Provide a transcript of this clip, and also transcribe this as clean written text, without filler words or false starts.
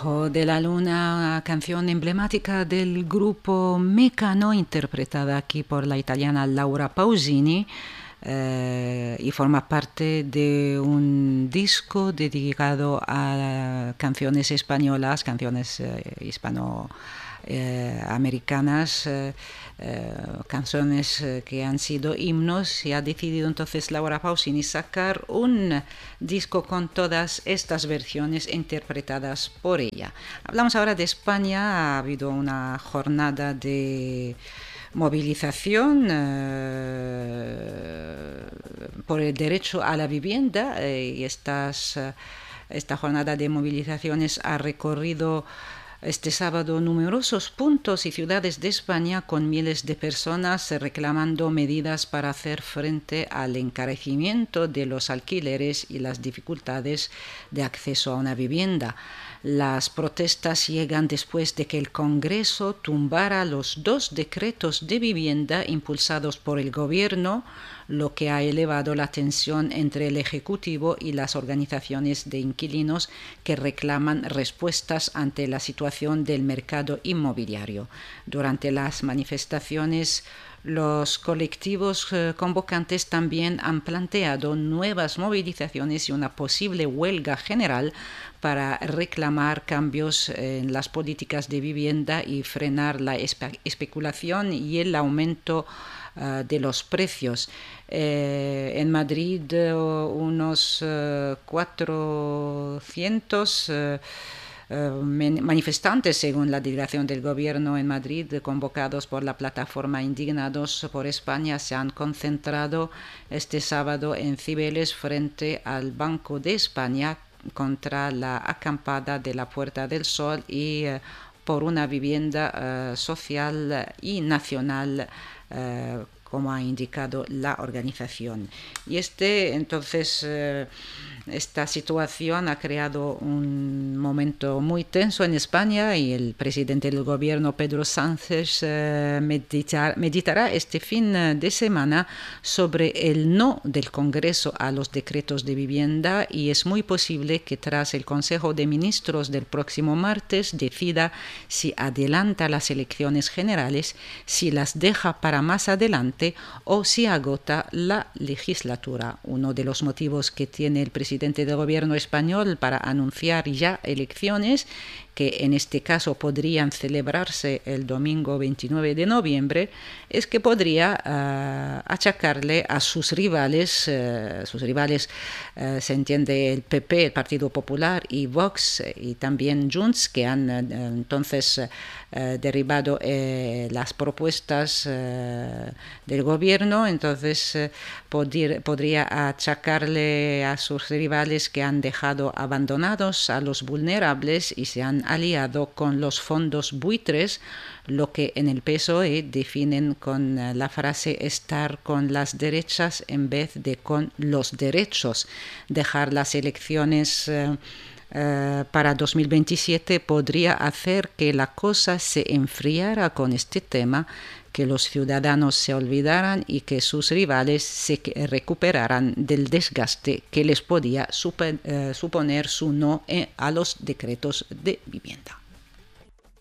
Bajo de la Luna, una canción emblemática del grupo Mecano, interpretada aquí por la italiana Laura Pausini, y forma parte de un disco dedicado a canciones españolas, canciones hispanoamericanas, canciones que han sido himnos, y ha decidido entonces Laura Pausini sacar un disco con todas estas versiones interpretadas por ella. Hablamos ahora de España. Ha habido una jornada de movilización por el derecho a la vivienda, y esta jornada de movilizaciones ha recorrido este sábado numerosos puntos y ciudades de España, con miles de personas reclamando medidas para hacer frente al encarecimiento de los alquileres y las dificultades de acceso a una vivienda. Las protestas llegan después de que el Congreso tumbara los 2 decretos de vivienda impulsados por el Gobierno, lo que ha elevado la tensión entre el Ejecutivo y las organizaciones de inquilinos que reclaman respuestas ante la situación del mercado inmobiliario. Durante las manifestaciones, los colectivos convocantes también han planteado nuevas movilizaciones y una posible huelga general para reclamar cambios en las políticas de vivienda y frenar la especulación y el aumento de los precios. En Madrid, unos 400 manifestantes, según la delegación del Gobierno en Madrid, convocados por la plataforma Indignados por España, se han concentrado este sábado en Cibeles frente al Banco de España contra la acampada de la Puerta del Sol y por una vivienda social y nacional, como ha indicado la organización. Y entonces, esta situación ha creado un momento muy tenso en España, y el presidente del Gobierno, Pedro Sánchez, meditará este fin de semana sobre el no del Congreso a los decretos de vivienda, y es muy posible que tras el Consejo de Ministros del próximo martes decida si adelanta las elecciones generales, si las deja para más adelante o si agota la legislatura. Uno de los motivos que tiene el presidente del Gobierno español para anunciar ya elecciones, que en este caso podrían celebrarse el domingo 29 de noviembre, es que podría achacarle a sus rivales, se entiende el PP, el Partido Popular, y Vox, y también Junts, que han entonces derribado las propuestas del Gobierno. Entonces podría achacarle a sus rivales que han dejado abandonados a los vulnerables y se han aliado con los fondos buitres, lo que en el PSOE definen con la frase estar con las derechas en vez de con los derechos. Dejar las elecciones para 2027 podría hacer que la cosa se enfriara con este tema, que los ciudadanos se olvidaran y que sus rivales se recuperaran del desgaste que les podía suponer su no a los decretos de vivienda.